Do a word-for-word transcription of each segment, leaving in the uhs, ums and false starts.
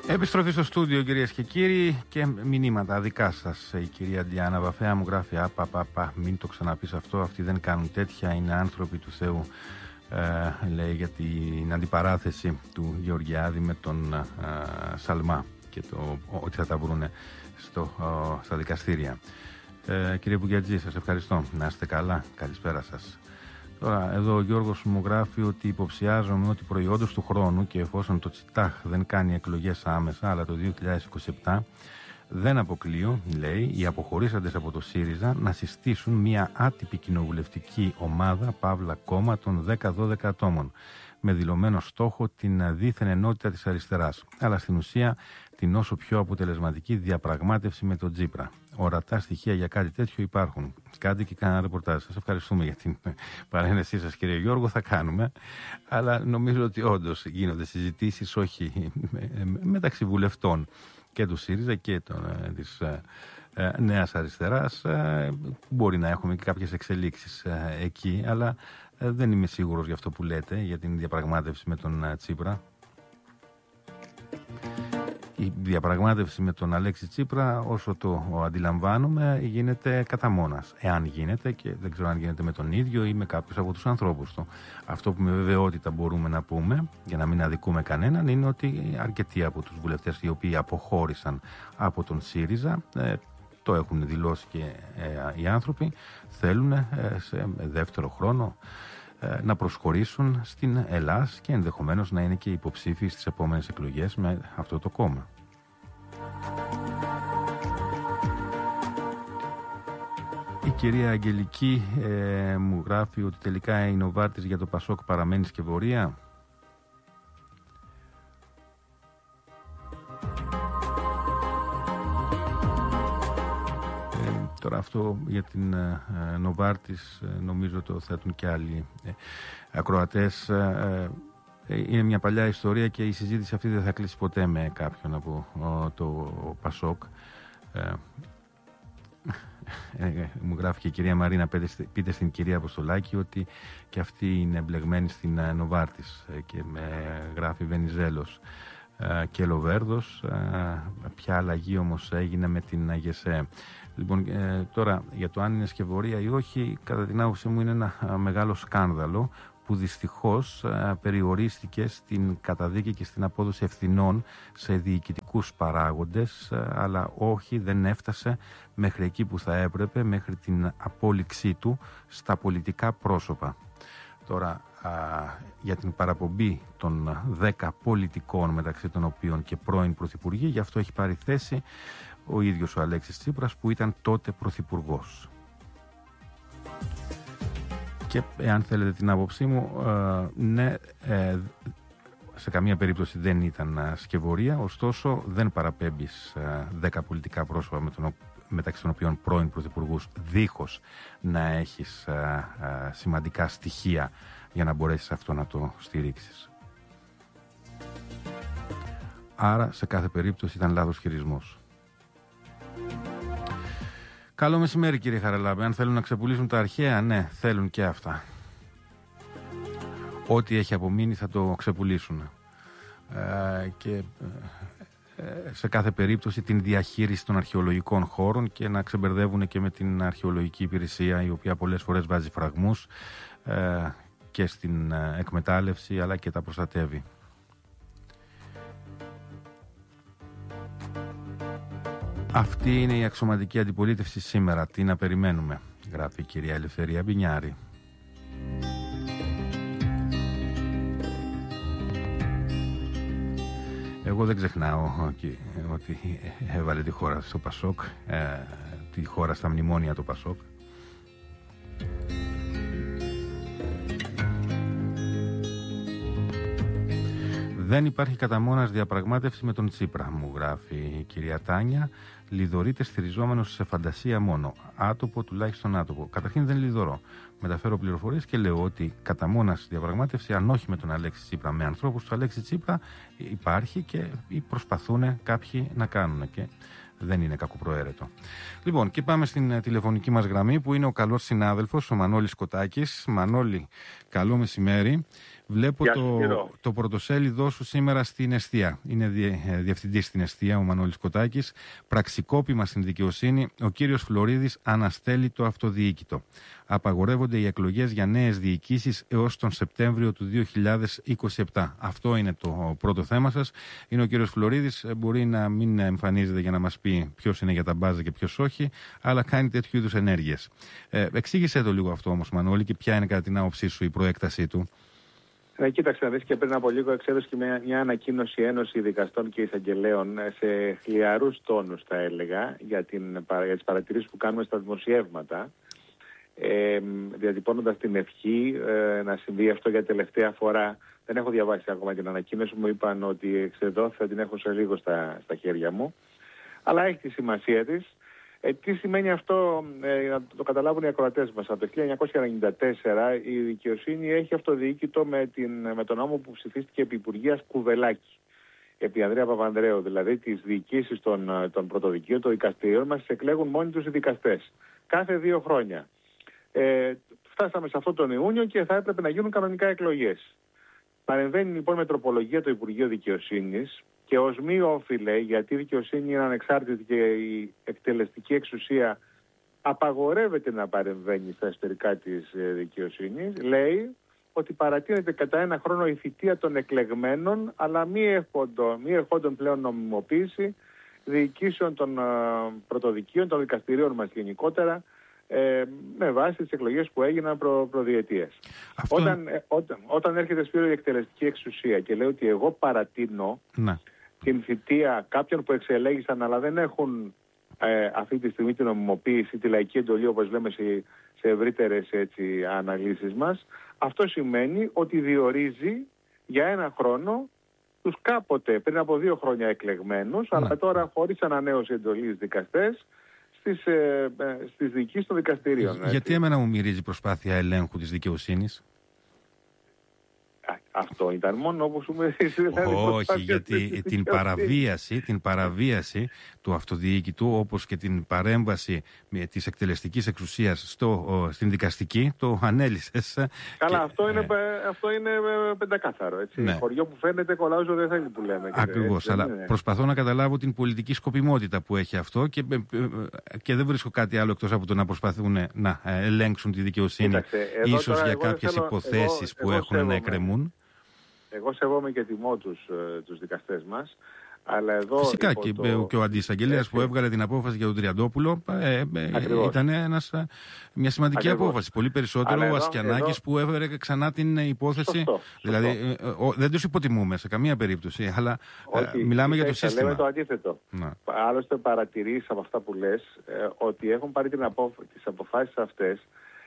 Επιστροφή στο στούντιο, κυρίες και κύριοι, και μηνύματα δικά σας. Η κυρία Διάννα Βαφέα μου γράφει: Απα, πα, πα, μην το ξαναπείς αυτό. Αυτοί δεν κάνουν τέτοια. Είναι άνθρωποι του Θεού. Ε, λέει για την αντιπαράθεση του Γεωργιάδη με τον ε, Σαλμά και το ότι θα τα βρούνε στο, ε, στα δικαστήρια. Ε, κύριε Μπουγιατζή, σας ευχαριστώ. Να είστε καλά. Καλησπέρα σας. Τώρα, εδώ ο Γιώργος μου γράφει ότι υποψιάζομαι ότι προϊόντος του χρόνου, και εφόσον το Τσιτάχ δεν κάνει εκλογές άμεσα, αλλά το δύο χιλιάδες είκοσι επτά, δεν αποκλείω, λέει, οι αποχωρήσαντες από το ΣΥΡΙΖΑ να συστήσουν μια άτυπη κοινοβουλευτική ομάδα, παύλα κόμμα, των δέκα δώδεκα ατόμων, με δηλωμένο στόχο την δίθεν ενότητα της αριστεράς, αλλά στην ουσία την όσο πιο αποτελεσματική διαπραγμάτευση με τον Τσίπρα. Ορατά στοιχεία για κάτι τέτοιο υπάρχουν. Κάντε και κανένα ρεπορτάζ. Σας ευχαριστούμε για την παρένεσή σας, κύριε Γιώργο. Θα κάνουμε. Αλλά νομίζω ότι όντως γίνονται συζητήσεις, όχι μεταξύ βουλευτών και του ΣΥΡΙΖΑ και των, της ε, Νέας Αριστεράς. Ε, μπορεί να έχουμε και κάποιες εξελίξεις ε, εκεί, αλλά ε, δεν είμαι σίγουρος για αυτό που λέτε, για την διαπραγμάτευση με τον ε, Τσίπρα. Η διαπραγμάτευση με τον Αλέξη Τσίπρα, όσο το αντιλαμβάνομαι, γίνεται κατά μόνας. Εάν γίνεται, και δεν ξέρω αν γίνεται με τον ίδιο ή με κάποιους από τους ανθρώπους του. Αυτό που με βεβαιότητα μπορούμε να πούμε, για να μην αδικούμε κανέναν, είναι ότι αρκετοί από τους βουλευτές οι οποίοι αποχώρησαν από τον ΣΥΡΙΖΑ, ε, το έχουν δηλώσει και ε, οι άνθρωποι, θέλουν ε, σε δεύτερο χρόνο ε, να προσχωρήσουν στην Ελλάς και ενδεχομένως να είναι και υποψήφιοι στις επόμενες εκλογές με αυτό το κόμμα. Η κυρία Αγγελική ε, μου γράφει ότι τελικά η Νοβάρτης για το Πασόκ παραμένει σκευωρία. Τώρα αυτό για την ε, Νοβάρτης ε, νομίζω το θέτουν και άλλοι ε, ακροατές. Ε, ε, είναι μια παλιά ιστορία και η συζήτηση αυτή δεν θα κλείσει ποτέ με κάποιον από ο, το Πασόκ. Ε, ε, μου γράφει και η κυρία Μαρίνα, πείτε, πείτε στην κυρία Αποστολάκη ότι και αυτή είναι εμπλεγμένη στην ε, Νοβάρτης ε, και με γράφει Βενιζέλος ε, και Λοβέρδος. Ε, ποια αλλαγή όμως έγινε με την ΓΕΣΕ. Λοιπόν, ε, τώρα για το αν είναι σκευωρία ή όχι, κατά την άποψή μου είναι ένα α, μεγάλο σκάνδαλο που δυστυχώς α, περιορίστηκε στην καταδίκη και στην απόδοση ευθυνών σε διοικητικούς παράγοντες, α, αλλά όχι, δεν έφτασε μέχρι εκεί που θα έπρεπε, μέχρι την απόλυξή του στα πολιτικά πρόσωπα. Τώρα, α, για την παραπομπή των δέκα πολιτικών, μεταξύ των οποίων και πρώην πρωθυπουργοί, γι' αυτό έχει πάρει θέση ο ίδιος ο Αλέξης Τσίπρας, που ήταν τότε πρωθυπουργός. Και εάν θέλετε την άποψή μου, ε, ναι, ε, σε καμία περίπτωση δεν ήταν σκευωρία, ωστόσο δεν παραπέμπεις ε, δέκα πολιτικά πρόσωπα με τον, μεταξύ των οποίων πρώην πρωθυπουργούς, δίχως να έχεις ε, ε, σημαντικά στοιχεία για να μπορέσεις αυτό να το στηρίξεις. Άρα σε κάθε περίπτωση ήταν λάθος χειρισμός. Καλό μεσημέρι, κύριε Χαραλάμπη. Αν θέλουν να ξεπουλήσουν τα αρχαία, ναι, θέλουν και αυτά. Ό,τι έχει απομείνει θα το ξεπουλήσουν. Ε, και ε, σε κάθε περίπτωση την διαχείριση των αρχαιολογικών χώρων και να ξεμπερδεύουν και με την αρχαιολογική υπηρεσία, η οποία πολλές φορές βάζει φραγμούς ε, και στην εκμετάλλευση, αλλά και τα προστατεύει. Αυτή είναι η αξιωματική αντιπολίτευση σήμερα. Τι να περιμένουμε, γράφει η κυρία Ελευθερία Μπινιάρη. Εγώ δεν ξεχνάω ότι έβαλε τη χώρα στο Πασόκ, τη χώρα στα μνημόνια το Πασόκ. Δεν υπάρχει κατά μόνας διαπραγμάτευση με τον Τσίπρα, μου γράφει η κυρία Τάνια. Λιδωρείται στηριζόμενος σε φαντασία μόνο. Άτοπο, τουλάχιστον άτοπο. Καταρχήν δεν λιδωρώ. Μεταφέρω πληροφορίες και λέω ότι κατά μόνας διαπραγμάτευση, αν όχι με τον Αλέξη Τσίπρα, με ανθρώπους του Αλέξη Τσίπρα, υπάρχει και προσπαθούν κάποιοι να κάνουν. Και δεν είναι κακοπροαίρετο. Λοιπόν, και πάμε στην τηλεφωνική μας γραμμή, που είναι ο καλός συνάδελφος, ο Μανώλης Κοτάκης. Μανώλη, καλό μεσημέρι. Βλέπω το, το πρωτοσέλιδό σου σήμερα στην Εστία. Είναι διευθυντής στην Εστία ο Μανώλης Κοτάκης. Πραξικόπημα στην δικαιοσύνη. Ο κύριος Φλωρίδης αναστέλει το αυτοδιοίκητο. Απαγορεύονται οι εκλογές για νέες διοικήσεις έως τον Σεπτέμβριο του δύο χιλιάδες είκοσι επτά. Αυτό είναι το πρώτο θέμα σας. Είναι ο κύριος Φλωρίδης. Μπορεί να μην εμφανίζεται για να μας πει ποιος είναι για τα μπάζα και ποιος όχι, αλλά κάνει τέτοιου είδους ενέργειες. Ε, εξήγησέ το λίγο αυτό όμως, Μανώλη, και ποια είναι κατά την άποψή σου η προέκτασή του. Ναι, κοίταξε να δεις, και πριν από λίγο εξέδωσε και μια, μια ανακοίνωση Ένωση Δικαστών και Εισαγγελέων σε χλιαρούς τόνους, θα έλεγα, για, την, για τις παρατηρήσεις που κάνουμε στα δημοσιεύματα, ε, διατυπώνοντας την ευχή ε, να συμβεί αυτό για τελευταία φορά. Δεν έχω διαβάσει ακόμα την ανακοίνωση, μου είπαν ότι εξεδόθη, θα την έχω σε λίγο στα, στα χέρια μου, αλλά έχει τη σημασία της. Ε, τι σημαίνει αυτό, ε, να το καταλάβουν οι ακροατές μας. Από το χίλια εννιακόσια ενενήντα τέσσερα η δικαιοσύνη έχει αυτοδιοίκητο με, την, με τον νόμο που ψηφίστηκε επί Υπουργείας Κουβελάκη. Επί Ανδρέα Παπανδρέου, δηλαδή τις διοικήσεις των, των πρωτοδικείων, των δικαστηρίων μας, εκλέγουν μόνοι τους οι δικαστές. Κάθε δύο χρόνια. Ε, φτάσαμε σε αυτό τον Ιούνιο και θα έπρεπε να γίνουν κανονικά εκλογές. Παρεμβαίνει λοιπόν με τροπολογία το Υπουργείο Δικαιοσύνης. Και ως μη όφιλε, γιατί η δικαιοσύνη είναι ανεξάρτητη και η εκτελεστική εξουσία απαγορεύεται να παρεμβαίνει στα εσωτερικά της δικαιοσύνης, λέει ότι παρατείνεται κατά ένα χρόνο η θητεία των εκλεγμένων, αλλά μη ερχόντων, μη ερχόντων πλέον νομιμοποίηση διοικήσεων των πρωτοδικείων, των δικαστηρίων μας γενικότερα, ε, με βάση τις εκλογές που έγιναν προ, προδιετίες. Αυτό... Όταν, ε, όταν, όταν έρχεται, Σπύρο, η εκτελεστική εξουσία και λέει ότι εγώ παρατείνω να. την θητεία κάποιων που εξελέγησαν αλλά δεν έχουν ε, αυτή τη στιγμή την νομιμοποίηση, τη λαϊκή εντολή, όπως λέμε σε, σε ευρύτερες έτσι, αναλύσεις μας, αυτό σημαίνει ότι διορίζει για ένα χρόνο τους κάποτε πριν από δύο χρόνια εκλεγμένους, αλλά τώρα χωρίς ανανέωση εντολής δικαστές, στις, ε, στις διοικήσεις των δικαστηρίων. Γιατί έτσι. Εμένα μου μυρίζει προσπάθεια ελέγχου της δικαιοσύνης. Αυτό ήταν μόνο όπως σου με Όχι, γιατί την παραβίαση, την παραβίαση του αυτοδιοίκητου, όπως και την παρέμβαση της εκτελεστικής εξουσίας στο, στην δικαστική, το ανέλυσες. Καλά, και, αυτό, είναι, ε, αυτό είναι πεντακάθαρο. Έτσι. Ναι. Χωριό που φαίνεται κολλάζω δεν θέλει που λέμε. Ακριβώς, έτσι, αλλά ναι. Προσπαθώ να καταλάβω την πολιτική σκοπιμότητα που έχει αυτό και, και δεν βρίσκω κάτι άλλο εκτός από το να προσπαθούν να ελέγξουν τη δικαιοσύνη. Κοίταξε, ίσως για κάποιες θέλω, υποθέσεις εγώ, που εγώ έχουν σέβομαι. να εκκρεμούν. Εγώ σεβόμαι και τιμώ τους, τους δικαστές μας. Αλλά εδώ φυσικά και, το... και ο αντισαγγελέας που έβγαλε την απόφαση για τον Τριαντόπουλο ε, ε, ήταν ένας, μια σημαντική Ακριβώς. απόφαση. Πολύ περισσότερο αλλά ο Ασκιανάκης εδώ... που έβγαλε ξανά την υπόθεση. Σωστό, δηλαδή σωστό. Ε, ο, δεν τους υποτιμούμε σε καμία περίπτωση, αλλά Όχι, ε, μιλάμε για το θα σύστημα. Λέμε το αντίθετο. Να. Άλλωστε παρατηρείς από αυτά που λες ε, ότι έχουν πάρει την απόφ... τις αποφάσεις αυτές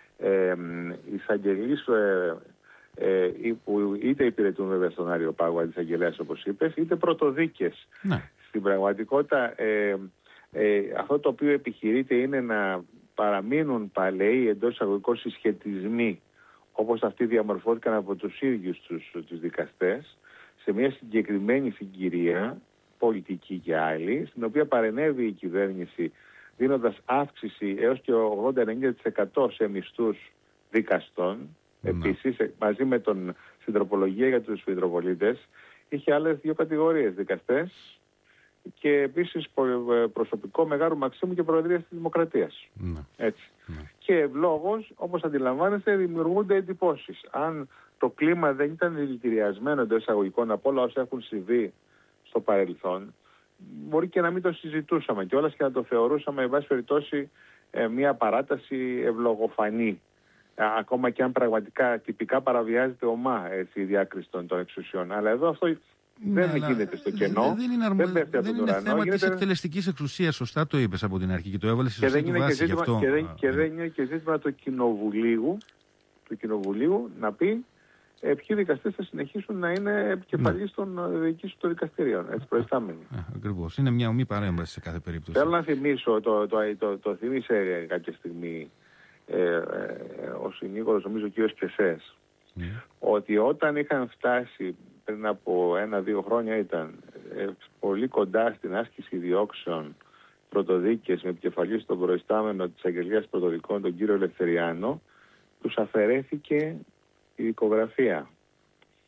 ε, οι εισαγγελείς ε, Ε, που είτε υπηρετούν βέβαια στον Άριο Πάγο αντισαγγελέας όπως είπες, είτε πρωτοδίκες. Ναι. Στην πραγματικότητα ε, ε, αυτό το οποίο επιχειρείται είναι να παραμείνουν παλαιοί εντός εισαγωγικών συσχετισμοί όπως αυτοί διαμορφώθηκαν από τους ίδιους τους, τους δικαστές σε μια συγκεκριμένη συγκυρία πολιτική και άλλη, στην οποία παρενέβη η κυβέρνηση δίνοντας αύξηση έως και ογδόντα με ενενήντα τοις εκατό σε μισθούς δικαστών. Επίσης, μαζί με τον συντροπολογία για τους μητροπολίτες, είχε άλλες δύο κατηγορίες, δικαστές και επίσης προσωπικό Μεγάρου Μαξίμου και Προεδρία της Δημοκρατίας. Ναι. Έτσι. Ναι. Και ευλόγως, όπως αντιλαμβάνεστε, δημιουργούνται εντυπώσεις. Αν το κλίμα δεν ήταν δηλητηριασμένο εντός εισαγωγικών από όλα όσα έχουν συμβεί στο παρελθόν, μπορεί και να μην το συζητούσαμε και όλας και να το θεωρούσαμε, εν πάση περιπτώσει, μια παράταση ευλογοφανή. Ακόμα και αν πραγματικά τυπικά παραβιάζεται ομά έτσι, η διάκριση των, των εξουσιών. Αλλά εδώ αυτό δεν ναι, γίνεται στο κενό. Δεν είναι, αρμο... δεν δεν είναι θέμα γίνεται... της εκτελεστικής εξουσίας. Σωστά το είπες από την αρχή και το έβαλες στη σωστή βάση ζήτημα, γι' αυτό. Και δεν, και δεν είναι και ζήτημα του κοινοβουλίου, του κοινοβουλίου να πει ε, ποιοι δικαστές θα συνεχίσουν να είναι επικεφαλής ναι. των διοικήσεων των δικαστηρίων. Έτσι προϊστάμενοι. Ακριβώς. Είναι μια ομή παρέμβαση σε κάθε περίπτωση. Θέλω να θυμίσω, το, το, το, το, το θυμίσε κάποια στιγμή Ε, ε, ο συνήγορος, νομίζω ο κύριος Κεσές, mm. ότι όταν είχαν φτάσει πριν από ένα-δύο χρόνια ήταν ε, πολύ κοντά στην άσκηση διώξεων πρωτοδίκες με επικεφαλή στον προϊστάμενο της Αγγελίας Πρωτοδικών, τον κύριο Ελευθεριάνο, τους αφαιρέθηκε η δικογραφία.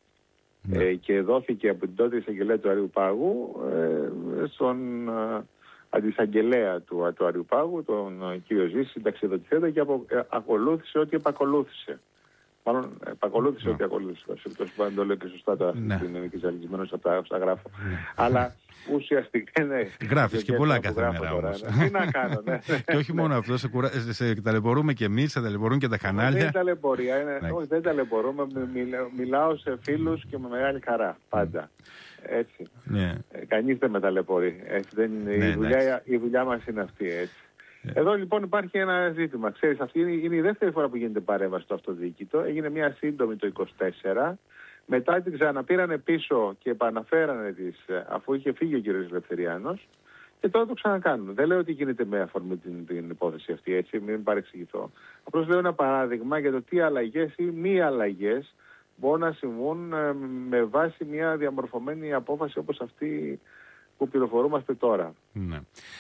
Ναι. Ε, και δόθηκε από την τότε εισαγγελέα του Αριού Πάγου ε, στον ε, αντισαγγελέα του, του Αριού Πάγου, τον ε, κύριο Ζήση, συνταξιοδοτηθέντα, και απο, ε, ακολούθησε ό,τι επακολούθησε. Μάλλον επακολούθησε ό,τι ακολούθησε. Τόσο που το λέω και σωστά τα είναι και ζαλισμένος από τα, τα γράφω. Αλλά ουσιαστικά ναι. Γράφεις και πολλά κάθε μέρα όμως. Τι να κάνω, ναι. Και όχι μόνο αυτό, σε, κουρα... σε ταλαιπωρούμε και εμείς, σε ταλαιπωρούν και τα κανάλια. Δεν είναι ταλαιπωρία, είναι... όχι, δεν ταλαιπωρούμε. Μιλάω, μιλάω σε φίλους και με μεγάλη χαρά, πάντα. Έτσι. Ναι. Ε, κανείς δεν με ταλαιπωρεί. Έτσι. Δεν είναι... ναι, η, δουλειά, η δουλειά μας είναι αυτή, έτσι. Εδώ λοιπόν υπάρχει ένα ζήτημα. Ξέρεις, αυτή είναι, είναι η δεύτερη φορά που γίνεται παρέμβαση στο αυτοδιοίκητο. Έγινε μια σύντομη το είκοσι τέσσερα. Μετά την ξαναπήρανε πίσω και επαναφέρανε τις, αφού είχε φύγει ο κ. Ελευθεριάνος. Και τώρα το ξανακάνουν. Δεν λέω ότι γίνεται με αφορμή την, την υπόθεση αυτή, έτσι, μην παρεξηγηθώ. Απλώς λέω ένα παράδειγμα για το τι αλλαγές ή μη αλλαγές μπορούν να συμβούν με βάση μια διαμορφωμένη απόφαση όπως αυτή που πληροφορούμαστε τώρα. Ναι.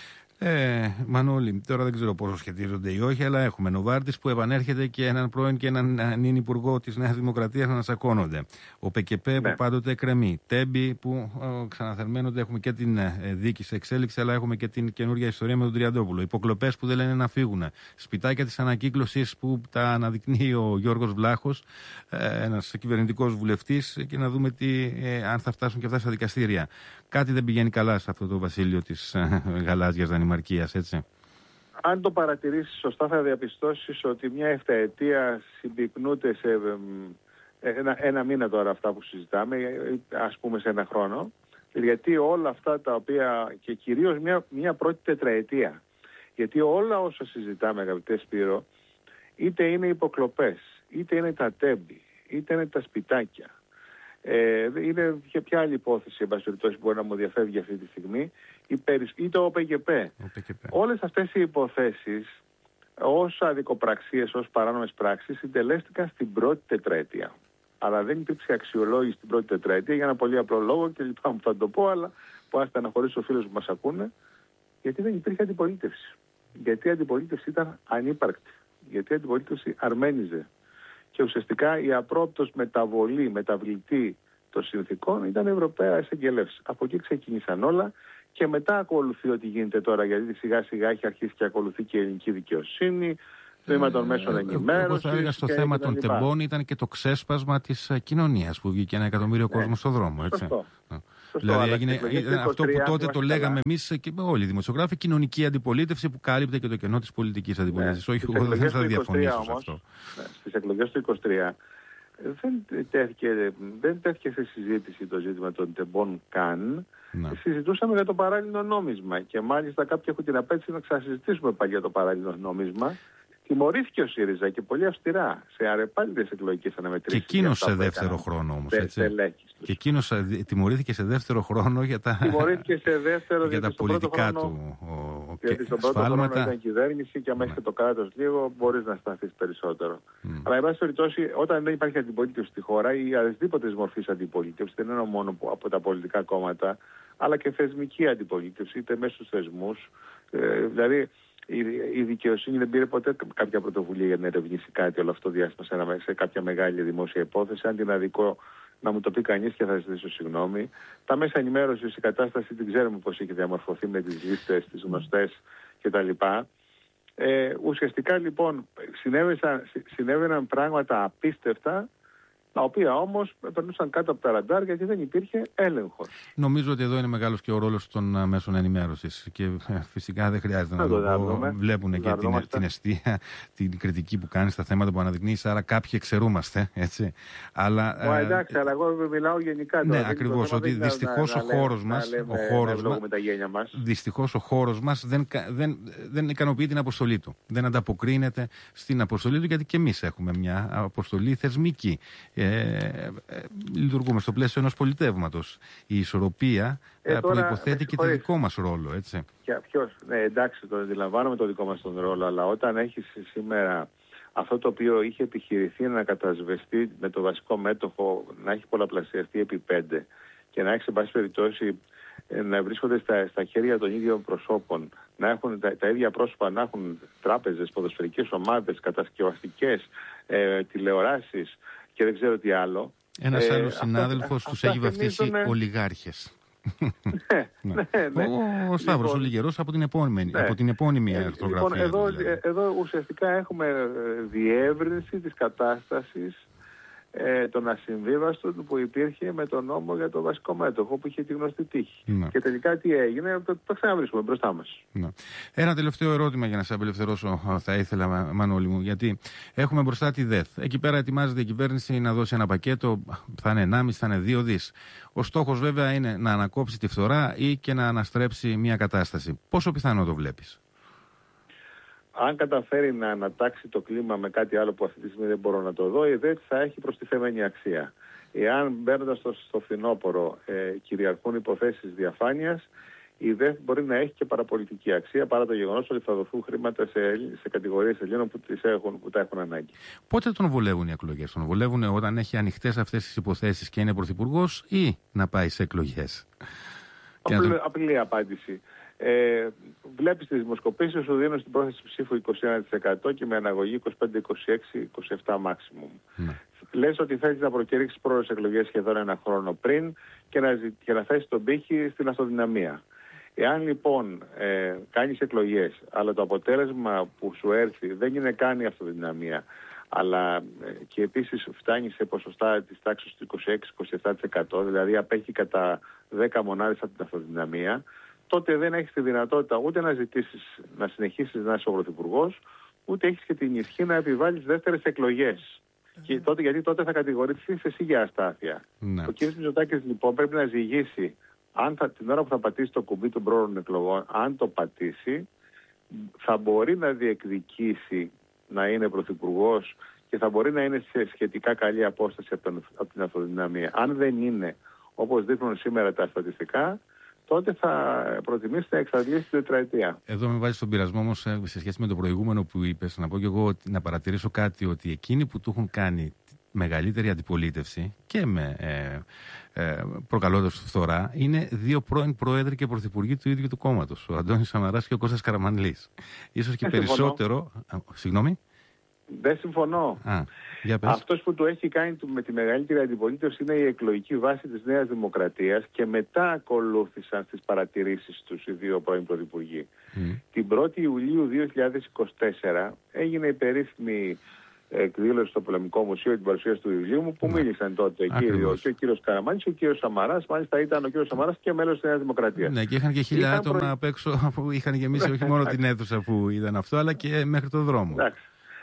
Ε, Μανώλη, τώρα δεν ξέρω πόσο σχετίζονται ή όχι, αλλά έχουμε Νοβάρτης που επανέρχεται και έναν πρώην και έναν νυν υπουργό της Νέας Δημοκρατίας να ανασακώνονται. Ο ΠΚΠ ναι. που πάντοτε εκκρεμεί. Τέμπη που ε, ξαναθερμαίνονται. Έχουμε και την ε, δίκη σε εξέλιξη, αλλά έχουμε και την καινούργια ιστορία με τον Τριαντόπουλο. Υποκλοπές που δεν λένε να φύγουν. Σπιτάκια της ανακύκλωσης που τα αναδεικνύει ο Γιώργος Βλάχος, ε, ένας κυβερνητικός βουλευτής, και να δούμε τι, ε, αν θα φτάσουν και αυτά στα δικαστήρια. Κάτι δεν πηγαίνει καλά σε αυτό το βασίλειο της ε, γαλάζιας δανημαρκίας, έτσι. Αν το παρατηρήσεις σωστά, θα διαπιστώσεις ότι μια εφταετία συμπυκνούται σε ε, ένα, ένα μήνα τώρα αυτά που συζητάμε, ας πούμε σε ένα χρόνο, γιατί όλα αυτά τα οποία, και κυρίως μια, μια πρώτη τετραετία, γιατί όλα όσα συζητάμε, αγαπητέ Σπύρο, είτε είναι υποκλοπές, είτε είναι τα τέμπη, είτε είναι τα σπιτάκια, Ε, είναι και ποια άλλη υπόθεση, εν πάση περιπτώσει, που μπορεί να μου διαφεύγει αυτή τη στιγμή, ή το ΟΠΚΠ. Όλες αυτές οι υποθέσεις, ως αδικοπραξίες, ως παράνομες πράξεις, συντελέστηκαν στην πρώτη τετραετία. Αλλά δεν υπήρξε αξιολόγηση στην πρώτη τετραετία για ένα πολύ απλό λόγο, και λυπάμαι που θα το πω, αλλά που ας στεναχωρήσω τους φίλους που μας ακούνε, γιατί δεν υπήρχε αντιπολίτευση. Γιατί η αντιπολίτευση ήταν ανύπαρκτη. Γιατί η αντιπολίτευση αρμένιζε. Και ουσιαστικά η απρόπτως μεταβολή, μεταβλητή των συνθηκών ήταν η Ευρωπαία εισαγγελεύση. Από εκεί ξεκίνησαν όλα και μετά ακολουθεί ό,τι γίνεται τώρα, γιατί σιγά σιγά έχει αρχίσει και ακολουθεί και η ελληνική δικαιοσύνη, το θέμα των μέσων ενημέρωσης. Εγώ θα έλεγα στο θέμα των τεμπών ήταν και το ξέσπασμα της κοινωνίας που βγήκε ένα εκατομμύριο ναι. κόσμο στον δρόμο. Έτσι. Σωστό. Σωστό, δηλαδή έγινε, έγινε αυτό που τότε το λέγαμε εμείς και όλοι οι δημοσιογράφοι, κοινωνική αντιπολίτευση που κάλυπτε και το κενό της πολιτικής αντιπολίτευσης. Ναι. Όχι, εγώ δεν θα διαφωνήσω σε αυτό. Ναι. Στις εκλογές του είκοσι τρία δεν τέθηκε, δεν τέθηκε σε συζήτηση το ζήτημα των τεμπών καν. Ναι. Συζητούσαμε για το παράλληλο νόμισμα και μάλιστα κάποιοι έχουν την απέτηση να ξανασυζητήσουμε πάλι για το παράλληλο νόμισμα. Τιμωρήθηκε ο ΣΥΡΙΖΑ και πολύ αυστηρά σε αρεπάλληλες εκλογικές αναμετρήσεις. Και εκείνος σε δεύτερο χρόνο όμως, έτσι. Και εκείνος τιμωρήθηκε σε δεύτερο χρόνο για τα, τιμωρήθηκε σε δεύτερο, για τα πολιτικά χρόνο, του ο, γιατί στον πρώτο χρόνο ήταν κυβέρνηση και άμα έχετε το κράτος λίγο μπορείς να σταθείς περισσότερο. Mm. Αλλά εν πάση περιπτώσει, όταν δεν υπάρχει αντιπολίτευση στη χώρα ή αδεσδήποτε μορφής αντιπολίτευση, δεν είναι μόνο από τα πολιτικά κόμματα, αλλά και θεσμική αντιπολίτευση, είτε μέσα στους θεσμούς, ε, δηλαδή. Η δικαιοσύνη δεν πήρε ποτέ κάποια πρωτοβουλία για να ερευνήσει κάτι όλο αυτό το διάστημα σε, ένα, σε κάποια μεγάλη δημόσια υπόθεση. Αν την αδικό να μου το πει κανείς και θα ζητήσω συγγνώμη. Τα μέσα ενημέρωσης, η κατάσταση την ξέρουμε πώς έχει διαμορφωθεί με τις λίστες, τις γνωστές κτλ. Ε, ουσιαστικά λοιπόν συνέβαιναν, συνέβαιναν πράγματα απίστευτα, τα οποία όμως περνούσαν κάτω από τα ραντάρ γιατί δεν υπήρχε έλεγχος. Νομίζω ότι εδώ είναι μεγάλος και ο ρόλος των μέσων ενημέρωσης και φυσικά δεν χρειάζεται να, να το πω. Βλέπουν και την, την αιστεία, την κριτική που κάνει στα θέματα που αναδεικνύεις, άρα κάποιοι εξαιρούμαστε, έτσι. Αλλά, Μα εντάξει, ε, αλλά εγώ μιλάω γενικά. Ναι, ακριβώς, ότι δυστυχώς ο χώρος μας, ο χώρος μας, δυστυχώς ο χώρος μας δεν, δεν, δεν ικανοποιεί την αποστολή του. Δεν ανταποκρίνεται στην αποστολή του, γιατί και εμείς έχουμε μια αποστολή θεσμική. Ε, ε, λειτουργούμε στο πλαίσιο ενός πολιτεύματος. Η ισορροπία ε, προϋποθέτει και το δικό μας ρόλο, έτσι. Και ποιος, ναι, εντάξει, το αντιλαμβάνομαι το δικό μας τον ρόλο, αλλά όταν έχεις σήμερα αυτό το οποίο είχε επιχειρηθεί να κατασβεστεί με το βασικό μέτοχο, να έχει πολλαπλασιαστεί επί πέντε και να έχει σε πάση περιπτώσει να βρίσκονται στα, στα χέρια των ίδιων προσώπων, να έχουν τα, τα ίδια πρόσωπα, να έχουν τράπεζες, ποδοσφαιρικές ομάδες, κατασκευαστικές, ε, τηλεοράσεις και δεν ξέρω τι άλλο. Ένας ε, άλλος συνάδελφος τους έχει βαφτίσει είναι... ολιγάρχες. ναι, ναι, ναι. Ο, ο Σταύρος λοιπόν, ο Λιγερός από την επώνυμη, ναι. από την επώνυμη ε, ορθογραφία. Λοιπόν, εδώ, δηλαδή. εδώ ουσιαστικά έχουμε διεύρυνση της κατάστασης ε, των ασυμβίβαστων που υπήρχε με τον νόμο για το βασικό μέτοχο που είχε τη γνωστή τύχη. Ναι. Και τελικά τι έγινε, το, το ξαναβρίσκουμε μπροστά μας. Ναι. Ένα τελευταίο ερώτημα για να σε απελευθερώσω θα ήθελα, Μανώλη μου, γιατί έχουμε μπροστά τη ΔΕΘ. Εκεί πέρα ετοιμάζεται η κυβέρνηση να δώσει ένα πακέτο, θα είναι ενάμιση, θα είναι δύο δις. Ο στόχος βέβαια είναι να ανακόψει τη φθορά ή και να αναστρέψει μια κατάσταση. Πόσο πιθανό το βλέπεις? Αν καταφέρει να ανατάξει το κλίμα με κάτι άλλο που αυτή τη στιγμή δεν μπορώ να το δω, η ΔΕΘ θα έχει προστιθέμενη αξία. Εάν μπαίνοντας στο, στο φθινόπωρο ε, κυριαρχούν υποθέσεις διαφάνειας, η ΔΕΘ μπορεί να έχει και παραπολιτική αξία, παρά το γεγονός ότι θα δοθούν χρήματα σε, σε κατηγορίες Ελλήνων που, τις έχουν, που τα έχουν ανάγκη. Πότε τον βολεύουν οι εκλογές? Τον βολεύουν όταν έχει ανοιχτές αυτές τις υποθέσεις και είναι πρωθυπουργός, ή να πάει σε εκλογές? Απλή, το... απλή απάντηση. Ε, βλέπεις τις δημοσκοπήσεις, σου δίνουν στην πρόθεση ψήφου είκοσι ένα τοις εκατό και με αναγωγή είκοσι πέντε, είκοσι έξι, είκοσι επτά maximum. Ναι. Λες ότι θέλεις να προκηρύξεις πρόορες εκλογές σχεδόν ένα χρόνο πριν και να, και να θέσεις τον πύχη στην αυτοδυναμία. Εάν λοιπόν ε, κάνεις εκλογές, αλλά το αποτέλεσμα που σου έρθει δεν είναι καν η αυτοδυναμία, αλλά ε, και επίσης φτάνει σε ποσοστά της τάξης του είκοσι έξι με είκοσι επτά τοις εκατό, δηλαδή απέχει κατά δέκα μονάδες από την αυτοδυναμία, τότε δεν έχεις τη δυνατότητα ούτε να ζητήσεις να συνεχίσεις να είσαι ο πρωθυπουργός, ούτε έχεις και την ισχύ να επιβάλλεις δεύτερες εκλογές. Mm. Και τότε, γιατί τότε θα κατηγορηθείς εσύ για αστάθεια. Mm. Ο κ. Μητσοτάκης λοιπόν πρέπει να ζυγίσει, αν θα, την ώρα που θα πατήσει το κουμπί των πρόωρων εκλογών, αν το πατήσει, θα μπορεί να διεκδικήσει να είναι πρωθυπουργός και θα μπορεί να είναι σε σχετικά καλή απόσταση από, τον, από την αυτοδυναμία. Αν δεν είναι, όπως δείχνουν σήμερα τα στατιστικά, τότε θα προτιμήσει να εξαντλήσει την τετραετία. Εδώ με βάζει στον πειρασμό όμως σε σχέση με το προηγούμενο που είπες, να πω και εγώ, να παρατηρήσω κάτι, ότι εκείνοι που του έχουν κάνει μεγαλύτερη αντιπολίτευση και με ε, ε, προκαλώντας φθορά είναι δύο πρώην πρόεδροι και πρωθυπουργοί του ίδιου του κόμματος, ο Αντώνης Σαμαράς και ο Κώστας Καραμανλής. Ίσως και περισσότερο... Α, συγγνώμη? Δεν συμφωνώ. Α, για πες. Αυτός που το έχει κάνει με τη μεγαλύτερη αντιπολίτευση είναι η εκλογική βάση της Νέας Δημοκρατίας και μετά ακολούθησαν στις παρατηρήσεις τους οι δύο πρώην πρωθυπουργοί. Mm. Την πρώτη Ιουλίου δύο χιλιάδες είκοσι τέσσερα έγινε η περίφημη εκδήλωση στο Πολεμικό Μουσείο, την παρουσίαση του βιβλίου μου, που mm. μίλησαν τότε κύριο, και ο κύριος Καραμάνης και ο κύριος Σαμαράς. Μάλιστα ήταν ο κύριος Σαμαράς και μέλος της Νέας Δημοκρατίας. Ναι, και είχαν και χίλια είχαν άτομα προ... απ' έξω που είχαν γεμίσει όχι μόνο την αίθουσα που ήταν αυτό, αλλά και μέχρι το δρόμο. Εντάξει.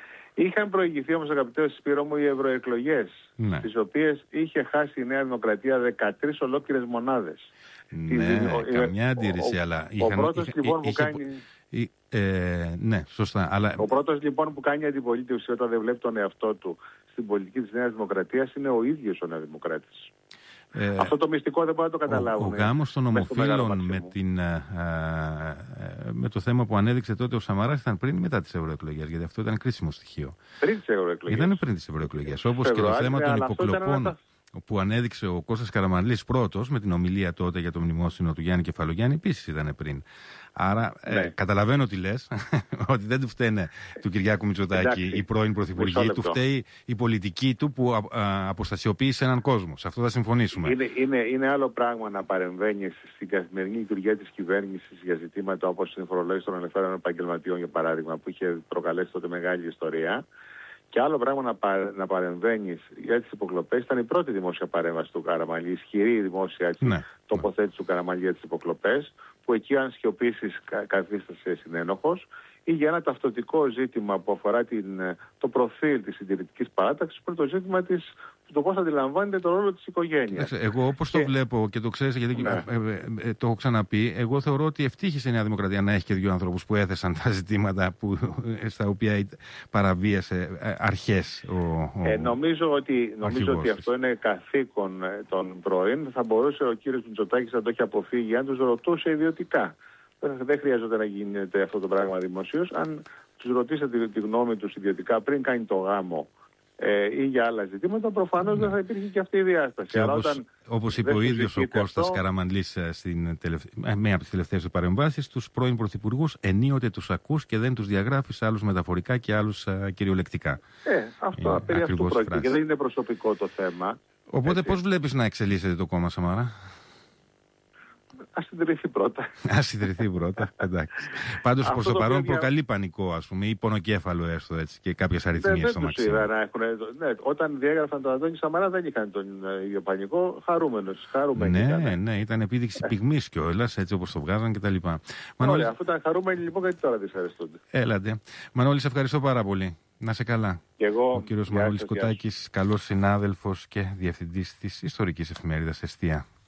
Είχαν προηγηθεί όμως, αγαπητέ Σπύρο μου, οι ευρωεκλογές, ναι. τις οποίες είχε χάσει η Νέα Δημοκρατία δεκατρείς ολόκληρες μονάδες. Ναι, η, καμιά αντίρρηση, ο, αλλά... Ο, είχαν, ο πρώτος είχε, λοιπόν είχε, που κάνει... Είχε, ε, ναι, σωστά, αλλά... Ο πρώτος λοιπόν που κάνει αντιπολίτευση όταν δεν βλέπει τον εαυτό του στην πολιτική της Νέας Δημοκρατίας είναι ο ίδιος ο Νέα Δημοκράτης. Ε, Αυτό το μυστικό δεν μπορεί να το καταλάβουν. Ο, ο γάμος των ομοφύλων με, την, α, α, με το θέμα που ανέδειξε τότε ο Σαμαράς ήταν πριν ή μετά τις ευρωεκλογές? Γιατί αυτό ήταν κρίσιμο στοιχείο. Πριν τις ευρωεκλογές. Ήταν πριν τις ευρωεκλογές. Όπως και το θέμα των υποκλοπών που ανέδειξε ο Κώστας Καραμανλής πρώτος με την ομιλία τότε για το μνημόσυνο του Γιάννη Κεφαλογιάννη, επίσης ήταν πριν. Άρα ναι. ε, καταλαβαίνω τι λες, ότι δεν του φταίνε του Κυριάκου Μητσοτάκη οι πρώην πρωθυπουργοί, του φταίει η πολιτική του που α, α, αποστασιοποίησε έναν κόσμο. Σε αυτό θα συμφωνήσουμε. Είναι, είναι, είναι άλλο πράγμα να παρεμβαίνεις στην καθημερινή λειτουργία της κυβέρνησης για ζητήματα όπως η φορολόγηση των ελευθέρων επαγγελματιών, για παράδειγμα, που είχε προκαλέσει τότε μεγάλη ιστορία. Και άλλο πράγμα να, πα, να παρεμβαίνεις για τις υποκλοπές. Ήταν η πρώτη δημόσια παρέμβαση του Καραμανλή, ισχυρή δημόσια έτσι, ναι, τοποθέτηση ναι. του Καραμανλή για τις υποκλοπές, που εκεί αν σιωπήσεις κα, καθίστασε συνένοχος, ή για ένα ταυτοτικό ζήτημα που αφορά την, το προφίλ της συντηρητικής παράταξης, που είναι το ζήτημα της, το πώς αντιλαμβάνεται το ρόλο της οικογένειας. Εγώ όπως και... το βλέπω και το ξέρεις, γιατί ναι. ε, ε, ε, το έχω ξαναπεί, εγώ θεωρώ ότι ευτύχησε η Νέα Δημοκρατία να έχει και δύο ανθρώπους που έθεσαν τα ζητήματα που, στα οποία παραβίασε ε, αρχές ο, ο ε, Νομίζω ότι, νομίζω ότι αυτό είναι καθήκον των πρώην. Θα μπορούσε ο κύριος Μητσοτάκης να το έχει αποφύγει αν τους ρωτούσε ιδιωτικά. Δεν χρειάζεται να γίνεται αυτό το πράγμα δημοσίως. Αν τους ρωτήσετε τη γνώμη τους ιδιωτικά πριν κάνει το γάμο ε, ή για άλλα ζητήματα, προφανώς ναι. δεν θα υπήρχε και αυτή η διάσταση. Αλλά όπως, όταν όπως είπε ο ίδιος ο Κώστας αυτό... Καραμανλής στην τελευτα... μία από τις τελευταίες του παρεμβάσεις, τους πρώην πρωθυπουργούς ενίοτε τους ακούς και δεν τους διαγράφεις, άλλους μεταφορικά και άλλους α, κυριολεκτικά. Ε, αυτό περί αυτού πρόκειται και δεν είναι προσωπικό το θέμα. Οπότε πώς βλέπεις να εξελίσσεται το κόμμα, Σαμαρά? Ας συντηρηθεί πρώτα. Ας συντηρηθεί πρώτα, εντάξει. Πάντως προς το, το παρόν δια... προκαλεί πανικό, ας πούμε, ή πονοκέφαλο έστω έτσι, και κάποιες αριθμίες στο Μαξίμου. Ναι, όταν διέγραφαν τον Αντώνη Σαμαρά δεν είχαν τον ίδιο πανικό, χαρούμενος. Ναι, ήταν. ναι, ήταν επίδειξη πυγμής κιόλας, έτσι όπως το βγάζαν κτλ. Ωραία, αφού ήταν χαρούμενοι λοιπόν, γιατί τώρα δυσαρεστούνται. Έλατε. Μανώλη, σε ευχαριστώ πάρα πολύ. Να σε καλά. Και εγώ, ο κύριος Μανώλης Κοτάκης, καλός συνάδελφος και διευθυντής της ιστορικής εφημερίδας Εστία.